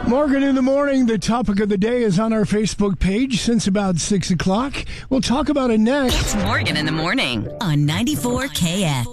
Morgan in the morning. The topic of the day is on our Facebook page since about 6 o'clock. We'll talk about it next. It's Morgan in the morning on 94KX.